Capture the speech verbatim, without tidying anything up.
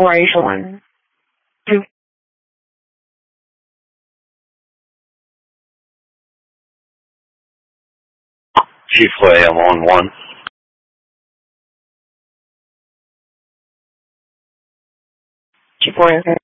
Operation two. Chief Way, I'm on one. Chief Way, okay.